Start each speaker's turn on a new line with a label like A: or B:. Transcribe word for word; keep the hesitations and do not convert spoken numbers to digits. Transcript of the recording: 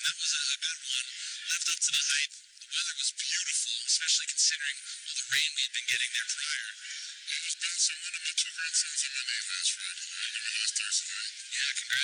A: That was a, a good one. Lived up to the hype. The weather was beautiful, especially considering all the rain we had been getting there prior.
B: It was bouncing one of my two grandsons on my knee last Friday night. Have a nice Thursday night.
A: Yeah, congrats.